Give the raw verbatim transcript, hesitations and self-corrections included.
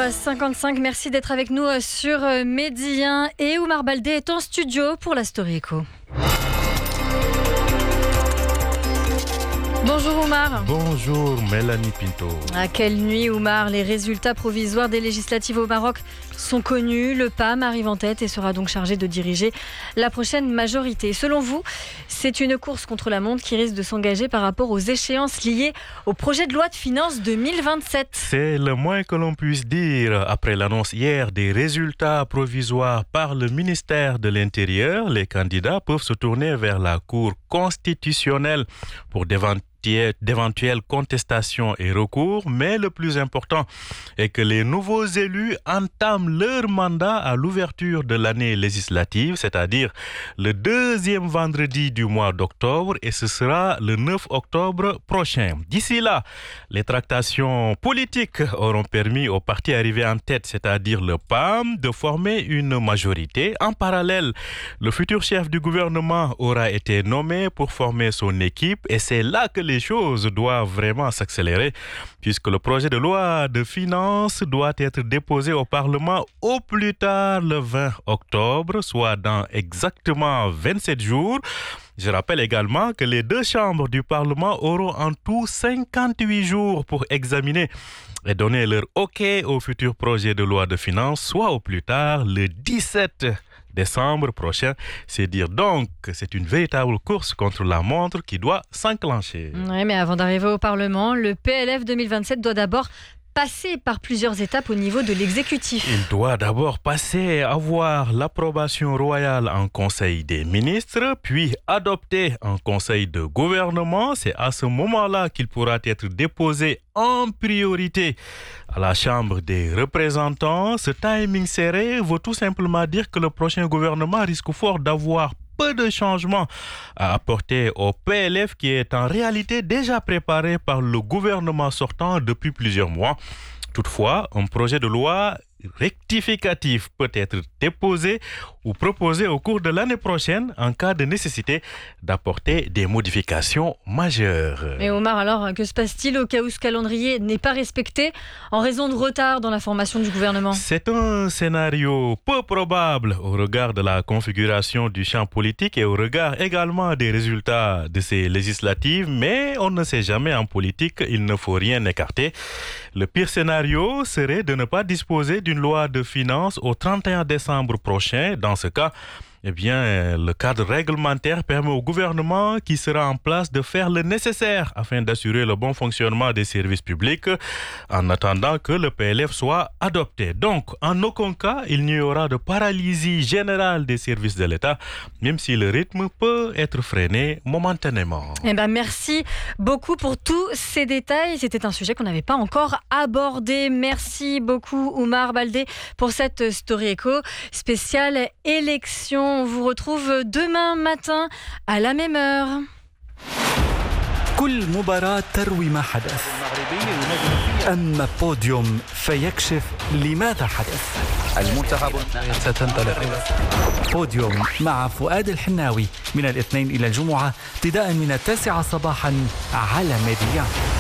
cinquante-cinq, merci d'être avec nous sur Medi un et Oumar Baldé est en studio pour la Story Echo. Bonjour Oumar. Bonjour Mélanie Pinto. À quelle nuit Oumar, les résultats provisoires des législatives au Maroc sont connus. Le P A M arrive en tête et sera donc chargé de diriger la prochaine majorité. Selon vous, c'est une course contre la montre qui risque de s'engager par rapport aux échéances liées au projet de loi de finances deux mille vingt-sept. C'est le moins que l'on puisse dire. Après l'annonce hier des résultats provisoires par le ministère de l'Intérieur, les candidats peuvent se tourner vers la Cour constitutionnelle pour d'éventuelles d'éventuelles contestations et recours, mais le plus important est que les nouveaux élus entament leur mandat à l'ouverture de l'année législative, c'est-à-dire le deuxième vendredi du mois d'octobre, et ce sera le neuf octobre prochain. D'ici là, les tractations politiques auront permis aux partis arrivés en tête, c'est-à-dire le P A M, de former une majorité. En parallèle, le futur chef du gouvernement aura été nommé pour former son équipe, et c'est là que les choses doivent vraiment s'accélérer puisque le projet de loi de finances doit être déposé au Parlement au plus tard le vingt octobre, soit dans exactement vingt-sept jours. Je rappelle également que les deux chambres du Parlement auront en tout cinquante-huit jours pour examiner et donner leur OK au futur projet de loi de finances, soit au plus tard le dix-sept décembre prochain. C'est dire donc que c'est une véritable course contre la montre qui doit s'enclencher. Oui, mais avant d'arriver au Parlement, le P L F deux mille vingt-sept doit d'abord passer par plusieurs étapes au niveau de l'exécutif. Il doit d'abord passer à avoir l'approbation royale en Conseil des ministres, puis adopté en Conseil de gouvernement. C'est à ce moment-là qu'il pourra être déposé en priorité à la Chambre des représentants. Ce timing serré veut tout simplement dire que le prochain gouvernement risque fort d'avoir peu de changements à apporter au P L F qui est en réalité déjà préparé par le gouvernement sortant depuis plusieurs mois. Toutefois, un projet de loi rectificatif peut être déposé ou proposé au cours de l'année prochaine en cas de nécessité d'apporter des modifications majeures. Mais Omar, alors que se passe-t-il au cas où ce calendrier n'est pas respecté en raison de retard dans la formation du gouvernement ? C'est un scénario peu probable au regard de la configuration du champ politique et au regard également des résultats de ces législatives, mais on ne sait jamais en politique, il ne faut rien écarter. Le pire scénario serait de ne pas disposer d'une loi de finances au trente et un décembre prochain. Dans ce cas, eh bien, le cadre réglementaire permet au gouvernement qui sera en place de faire le nécessaire afin d'assurer le bon fonctionnement des services publics en attendant que le P L F soit adopté. Donc, en aucun cas, il n'y aura de paralysie générale des services de l'État, même si le rythme peut être freiné momentanément. Eh ben, merci beaucoup pour tous ces détails. C'était un sujet qu'on n'avait pas encore abordé. Merci beaucoup, Oumar Baldé, pour cette Story Echo spéciale élection. On vous retrouve demain matin à la même heure. كل مباراة تروي ما حدث، أما بوديوم فيكشف لماذا حدث. المنتخب ستنطلق بوديوم مع فؤاد الحناوي من الاثنين إلى الجمعة ابتداء من التاسعة صباحا على ميديا.